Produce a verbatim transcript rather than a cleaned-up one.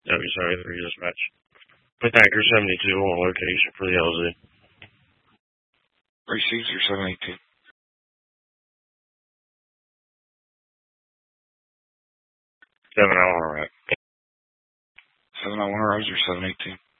W seventy-three dispatch. With Anchor seventy-two on location for the L Z. Receives your seven eighteen. seven I want to wrap. seven I want to rise your seven eighteen.